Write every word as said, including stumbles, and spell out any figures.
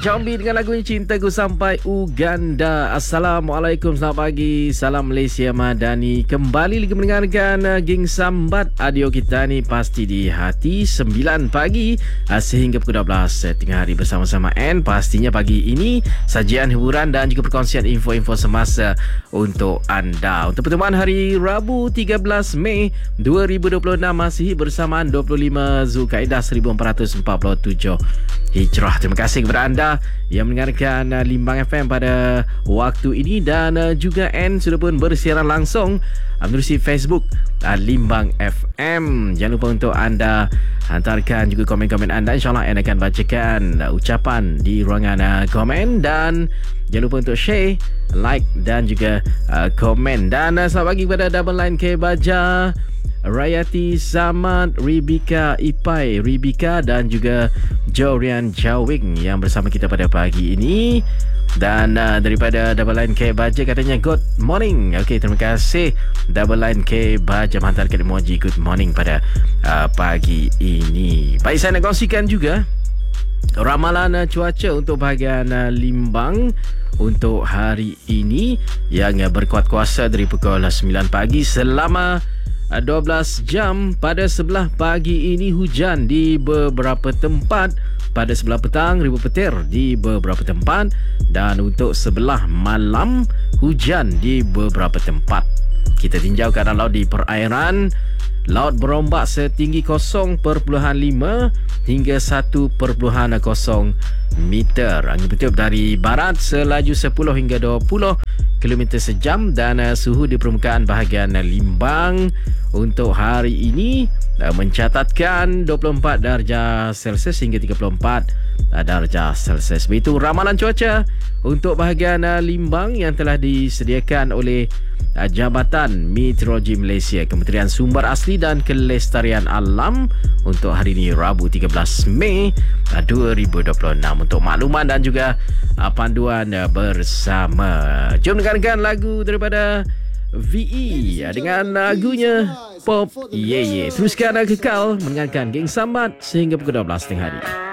Jambi dengan lagunya Cintaku Sampai Uganda. Assalamualaikum, selamat pagi. Salam Malaysia Madani. Kembali lagi mendengarkan uh, Geng Sambat. Audio kita ni pasti di hati. Sembilan pagi uh, sehingga pukul dua belas uh, tengah hari bersama-sama N. Pastinya pagi ini sajian hiburan dan juga perkongsian info-info semasa untuk anda. Untuk pertemuan hari Rabu tiga belas Mei dua ribu dua puluh enam masih bersamaan dua puluh lima Zulkaidah seribu empat ratus empat puluh tujuh Hijrah. Terima kasih kepada anda yang mendengarkan uh, Limbang F M pada waktu ini dan uh, juga N sudah pun bersiaran langsung uh, melalui Facebook uh, Limbang F M. Jangan lupa untuk anda hantarkan juga komen-komen anda. InsyaAllah N akan bacakan uh, ucapan di ruangan uh, komen dan jangan lupa untuk share, like dan juga uh, komen. Dan uh, selamat pagi kepada Double Line K Baja, Rayati Samad, Ribika Ipai, Ribika dan juga Jorian Jawing yang bersama kita pada pagi ini. Dan uh, daripada Double Line K Baja katanya good morning. Okey, terima kasih Double Line K Baja menghantarkan emoji good morning pada uh, pagi ini. Baik, saya nak kongsikan juga ramalan uh, cuaca untuk bahagian uh, Limbang untuk hari ini yang uh, berkuat kuasa dari pukul sembilan pagi selama dua belas jam. Pada sebelah pagi ini hujan di beberapa tempat, pada sebelah petang ribu petir di beberapa tempat, dan untuk sebelah malam hujan di beberapa tempat. Kita tinjau keadaan laut di perairan. Laut berombak setinggi kosong perpuluhan lima hingga satu perpuluhan kosong meter. Angin bertiup dari barat selaju sepuluh hingga dua puluh kilometer sejam dan uh, suhu di permukaan bahagian uh, Limbang untuk hari ini uh, mencatatkan dua puluh empat darjah Celsius hingga tiga puluh empat uh, darjah Celsius. Begitu ramalan cuaca untuk bahagian uh, Limbang yang telah disediakan oleh uh, Jabatan Meteorologi Malaysia, Kementerian Sumber Asli dan Kelestarian Alam untuk hari ini Rabu tiga belas Mei dua ribu dua puluh enam. Untuk makluman dan juga uh, panduan uh, bersama. Jom dengarkan lagu daripada V E dengan lagunya Pop Ye Ye. Teruskan kekal mendengarkan Geng Sambat sehingga pukul dua belas tengah hari.